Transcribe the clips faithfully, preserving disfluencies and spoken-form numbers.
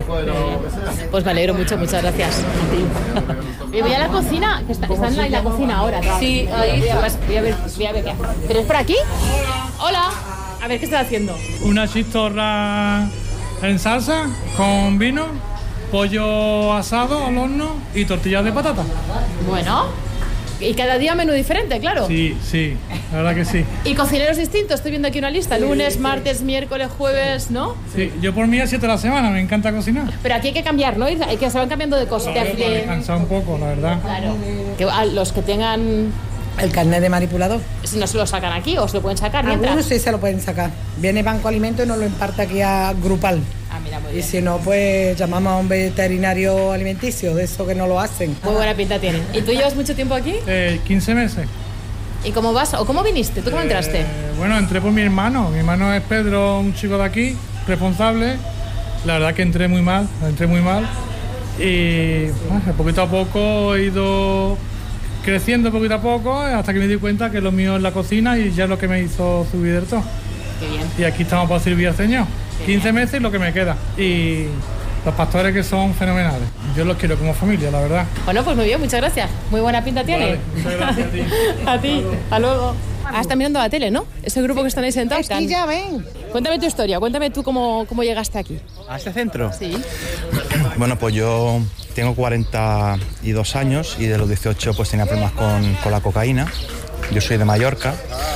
Pues me alegro mucho, muchas gracias. Y voy a la cocina, que está, está en, la, en la cocina ahora. ¿No? Sí, ahí voy a, voy a ver, voy a ver qué hace. ¿Pero es por aquí? Hola. A ver, ¿qué estás haciendo? Una chistorra en salsa con vino, pollo asado al horno y tortillas de patata. Bueno. Y cada día menú diferente, claro. Sí, sí, la verdad que sí. ¿Y cocineros distintos? Estoy viendo aquí una lista. Lunes, martes, miércoles, jueves, ¿no? Sí, yo por mí a siete de la semana, me encanta cocinar. Pero aquí hay que cambiar, ¿no? Hay que se van cambiando de cosas. Claro, de... para descansar un poco, la verdad. Claro. Que a los que tengan... El carnet de manipulador. Si no se lo sacan aquí o se lo pueden sacar mientras. Algunos sí se lo pueden sacar. Viene Banco Alimento y nos lo imparte aquí a Grupal. Ah, mira, muy bien. Y si no, pues llamamos a un veterinario alimenticio, de eso que no lo hacen. Muy buena pinta tienen. ¿Y tú llevas mucho tiempo aquí? Eh, quince meses. ¿Y cómo vas? ¿O cómo viniste? ¿Tú cómo entraste? Eh, bueno, entré por mi hermano. Mi hermano es Pedro, un chico de aquí, responsable. La verdad que entré muy mal, entré muy mal. Y bueno, poquito a poco he ido creciendo poquito a poco hasta que me di cuenta que lo mío es la cocina y ya es lo que me hizo subir del todo. Qué bien. Y aquí estamos para servir al Señor. quince meses y lo que me queda. Y los pastores que son fenomenales. Yo los quiero como familia, la verdad. Bueno, pues muy bien, muchas gracias. Muy buena pinta tiene. Vale, muchas gracias a ti. A ti, hasta luego. Ah, estás mirando la tele, ¿no? Ese grupo que están ahí sentados. Aquí ya ven. Cuéntame tu historia, cuéntame tú cómo, cómo llegaste aquí. ¿A este centro? Sí. Bueno, pues yo tengo cuarenta y dos años y de los dieciocho pues tenía problemas con, con la cocaína. Yo soy de Mallorca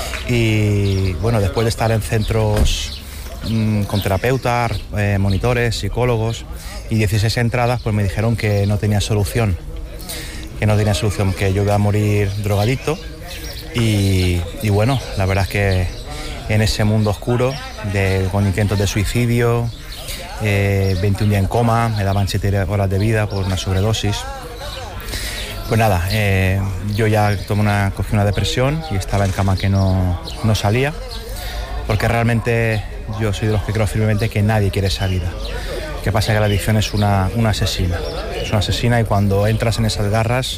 y bueno, después de estar en centros mmm, con terapeutas, eh, monitores, psicólogos y dieciséis entradas, pues me dijeron que no tenía solución, que no tenía solución, que yo iba a morir drogadicto y, y bueno, la verdad es que en ese mundo oscuro, de, con intentos de suicidio, eh, veintiún días en coma, me daban siete horas de vida por una sobredosis. Pues nada, eh, yo ya tomé una, cogí una depresión y estaba en cama que no, no salía, porque realmente yo soy de los que creo firmemente que nadie quiere esa vida. Lo que pasa es que la adicción es una, una asesina, es una asesina y cuando entras en esas garras,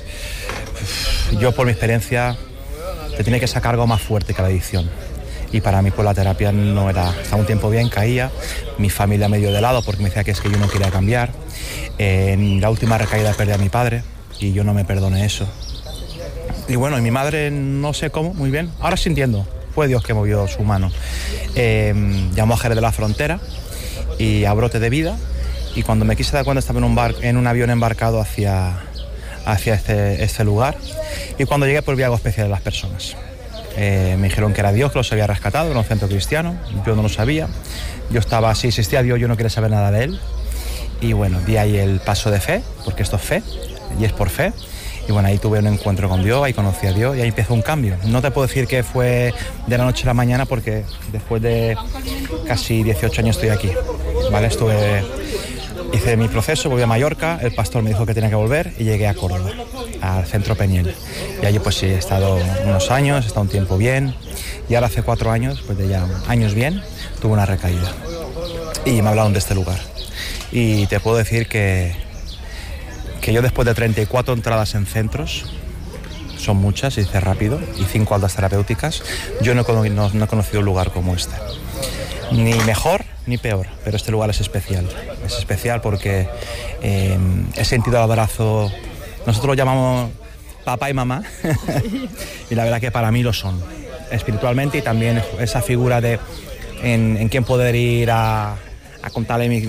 yo por mi experiencia, te tiene que sacar algo más fuerte que la adicción. Y para mí pues la terapia no era, estaba un tiempo bien, caía, mi familia me dio de lado porque me decía que es que yo no quería cambiar. Eh, en la última recaída perdí a mi padre y yo no me perdoné eso. Y bueno, y mi madre no sé cómo, muy bien, ahora sí entiendo, fue Dios que movió su mano. Eh, llamó a Jerez de la Frontera y a Brote de Vida y cuando me quise dar cuenta estaba en un, bar, en un avión embarcado hacia, hacia este, este lugar y cuando llegué pues vi algo especial de las personas. Eh, me dijeron que era Dios que los había rescatado en un centro cristiano, yo no lo sabía, yo estaba, si existía Dios yo no quería saber nada de él y bueno, di ahí el paso de fe, porque esto es fe y es por fe y bueno, ahí tuve un encuentro con Dios, ahí conocí a Dios y ahí empezó un cambio. No te puedo decir que fue de la noche a la mañana porque después de casi dieciocho años estoy aquí, ¿vale? Estuve, hice mi proceso, volví a Mallorca, el pastor me dijo que tenía que volver y llegué a Córdoba, al centro Peñel. Y allí pues sí, he estado unos años, he estado un tiempo bien y ahora hace cuatro años, pues de ya años bien, tuve una recaída y me hablaron de este lugar. Y te puedo decir que, que yo después de treinta y cuatro entradas en centros, son muchas, se dice rápido, y cinco altas terapéuticas, yo no he, no, no he conocido un lugar como este. Ni mejor ni peor, pero este lugar es especial. Es especial porque eh, he sentido el abrazo, nosotros lo llamamos papá y mamá, y la verdad que para mí lo son, espiritualmente y también esa figura de en, en quien poder ir a, a contarle mis,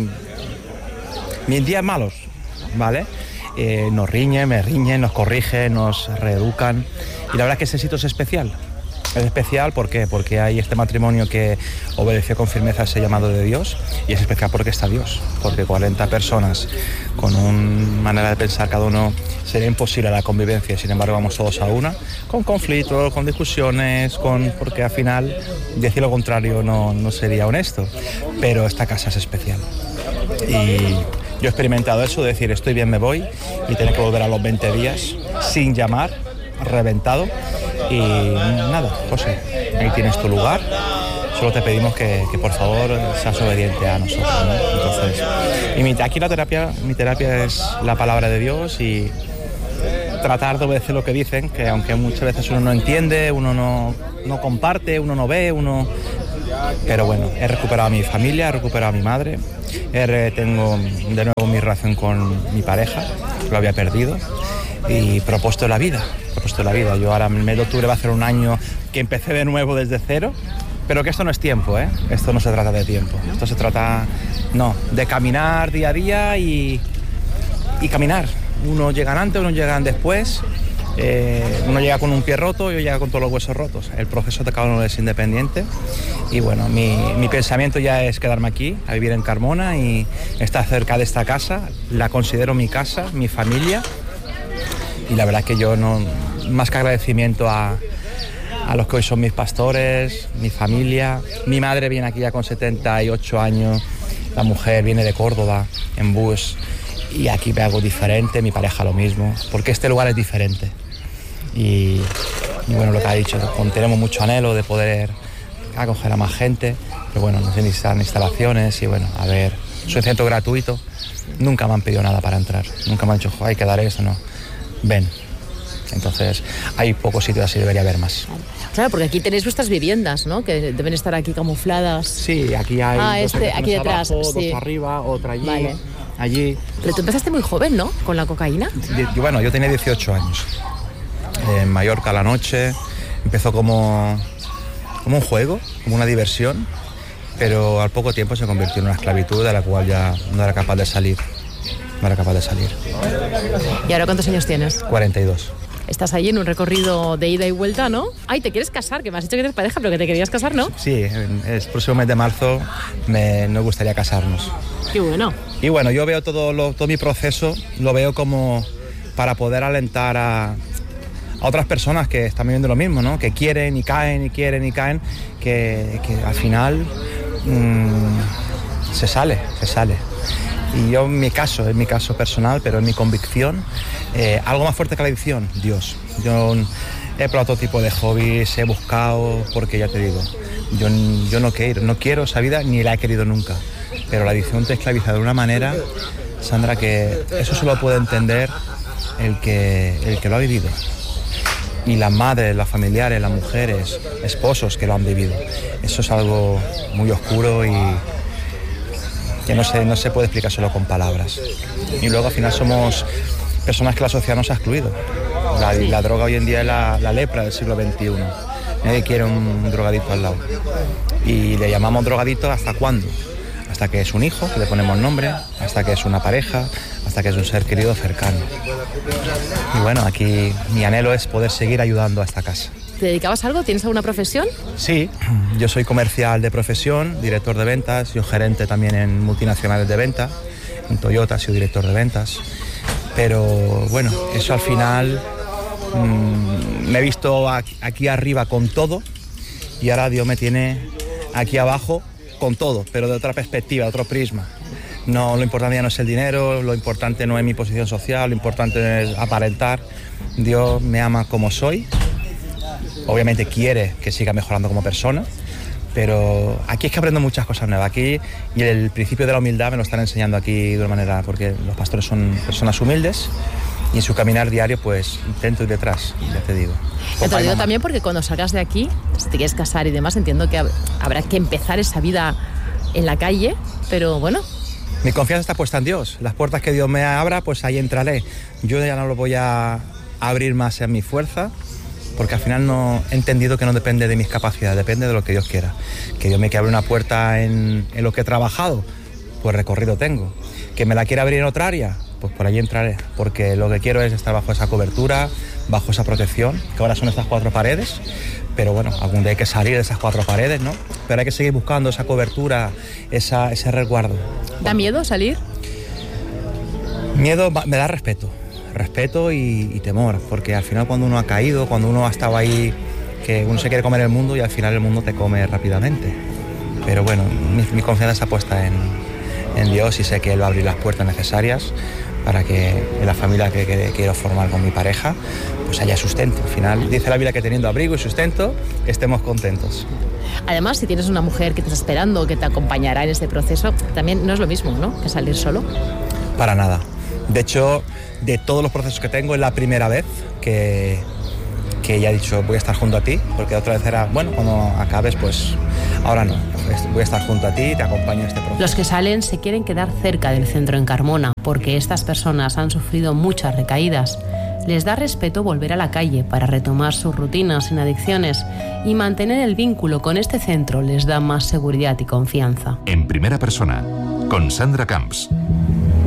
mis días malos, ¿vale? Eh, nos riñen, me riñen, nos corrigen, nos reeducan y la verdad que ese sitio es especial. Es especial ¿por qué? Porque hay este matrimonio que obedeció con firmeza ese llamado de Dios y es especial porque está Dios, porque cuarenta personas con una manera de pensar cada uno sería imposible la convivencia, sin embargo vamos todos a una, con conflictos, con discusiones, con porque al final decir lo contrario no, no sería honesto, pero esta casa es especial y yo he experimentado eso de decir estoy bien, me voy y tener que volver a los veinte días sin llamar, reventado. Y nada, José, ahí tienes tu lugar, solo te pedimos que, que por favor seas obediente a nosotros, ¿no? Entonces, y mi, aquí la terapia, mi terapia es la palabra de Dios y tratar de obedecer lo que dicen, que aunque muchas veces uno no entiende, uno no, no comparte, uno no ve, uno Pero bueno, he recuperado a mi familia, he recuperado a mi madre, he, tengo de nuevo mi relación con mi pareja, que lo había perdido, y propuesto la vida, propuesto la vida. Yo ahora en el mes de octubre va a ser un año que empecé de nuevo desde cero, pero que esto no es tiempo, ¿eh? Esto no se trata de tiempo, esto se trata, no, de caminar día a día y, y caminar. Unos llegan antes, unos llegan después. Eh, uno llega con un pie roto y otro llega con todos los huesos rotos. El proceso de cada uno es independiente y bueno, mi, mi pensamiento ya es quedarme aquí, a vivir en Carmona y estar cerca de esta casa. La considero mi casa, mi familia y la verdad es que yo no, más que agradecimiento a, a los que hoy son mis pastores, mi familia. Mi madre viene aquí ya con setenta y ocho años, la mujer viene de Córdoba en bus y aquí ve algo diferente, mi pareja lo mismo, porque este lugar es diferente. Y, y bueno, lo que ha dicho, tenemos mucho anhelo de poder acoger a más gente, pero bueno, nos necesitan instalaciones y bueno, a ver, soy centro gratuito, nunca me han pedido nada para entrar, nunca me han dicho, hay que dar eso, no, ven. Entonces, hay pocos sitios así, debería haber más. Claro, porque aquí tenéis vuestras viviendas, ¿no? Que deben estar aquí camufladas. Sí, aquí hay ah, dos este, aquí detrás, abajo, sí. dos arriba, otra allí, vale. allí. Pero tú empezaste muy joven, ¿no? Con la cocaína. Y, bueno, yo tenía dieciocho años. En Mallorca a la noche, empezó como, como un juego, como una diversión, pero al poco tiempo se convirtió en una esclavitud de la cual ya no era capaz de salir. No era capaz de salir. ¿Y ahora cuántos años tienes? cuarenta y dos. Estás ahí en un recorrido de ida y vuelta, ¿no? Ay, te quieres casar, que me has dicho que eres pareja, pero que te querías casar, ¿no? Sí, el próximo mes de marzo me, nos gustaría casarnos. Qué bueno. Y bueno, yo veo todo, lo, todo mi proceso, lo veo como para poder alentar a, a otras personas que están viviendo lo mismo, ¿no? Que quieren y caen y quieren y caen, que, que al final mmm, se sale, se sale. Y yo en mi caso, en mi caso personal, pero en mi convicción, eh, algo más fuerte que la adicción, Dios. Yo he probado todo tipo de hobbies, he buscado, porque ya te digo, yo, yo no, quiero, no quiero esa vida ni la he querido nunca. Pero la adicción te esclaviza de una manera, Sandra, que eso solo puede entender el que, el que lo ha vivido. Y las madres, las familiares, las mujeres, esposos que lo han vivido. Eso es algo muy oscuro y que no se, no se puede explicar solo con palabras. Y luego al final somos personas que la sociedad nos ha excluido. La, la droga hoy en día es la, la lepra del siglo veintiuno. Nadie quiere un drogadito al lado. Y le llamamos drogadito ¿hasta cuándo? Hasta que es un hijo, que le ponemos nombre, hasta que es una pareja, hasta que es un ser querido cercano. Y bueno, aquí mi anhelo es poder seguir ayudando a esta casa. ¿Te dedicabas a algo? ¿Tienes alguna profesión? Sí, yo soy comercial de profesión, director de ventas, soy gerente también en multinacionales de venta, en Toyota soy director de ventas, pero bueno, eso al final mmm, me he visto aquí, aquí arriba con todo y ahora Dios me tiene aquí abajo con todo, pero de otra perspectiva, de otro prisma. No, lo importante ya no es el dinero, lo importante no es mi posición social, lo importante es aparentar. Dios me ama como soy. Obviamente quiere que siga mejorando como persona, pero aquí es que aprendo muchas cosas nuevas. Aquí, y el principio de la humildad me lo están enseñando aquí de una manera, porque los pastores son personas humildes y en su caminar diario pues intento ir detrás, ya te digo. Te lo digo también porque cuando salgas de aquí, si te quieres casar y demás, entiendo que habrá que empezar esa vida en la calle, pero bueno. Mi confianza está puesta en Dios. Las puertas que Dios me abra, pues ahí entraré. Yo ya no lo voy a abrir más en mi fuerza, porque al final no he entendido que no depende de mis capacidades, depende de lo que Dios quiera. Que Dios me quiera abrir una puerta en, en lo que he trabajado, pues recorrido tengo. Que me la quiera abrir en otra área, pues por allí entraré. Porque lo que quiero es estar bajo esa cobertura, bajo esa protección, que ahora son estas cuatro paredes. Pero bueno, algún día hay que salir de esas cuatro paredes, ¿no? Pero hay que seguir buscando esa cobertura, esa, ese resguardo. ¿Da miedo salir? Miedo me da respeto. Respeto y, y temor, porque al final cuando uno ha caído, cuando uno ha estado ahí, que uno se quiere comer el mundo y al final el mundo te come rápidamente. Pero bueno, mi, mi confianza está puesta en, en Dios y sé que Él va a abrir las puertas necesarias para que en la familia que, que quiero formar con mi pareja pues haya sustento. Al final dice la Biblia que teniendo abrigo y sustento estemos contentos. Además, si tienes una mujer que te está esperando, que te acompañará en este proceso, también no es lo mismo, ¿no?, que salir solo. Para nada. De hecho, de todos los procesos que tengo, es la primera vez que, que ya he dicho voy a estar junto a ti, porque otra vez era, bueno, cuando acabes, pues ahora no, voy a estar junto a ti, te acompaño en este proceso. Los que salen se quieren quedar cerca del centro en Carmona, porque estas personas han sufrido muchas recaídas. Les da respeto volver a la calle para retomar sus rutinas sin adicciones, y mantener el vínculo con este centro les da más seguridad y confianza. En primera persona, con Sandra Camps.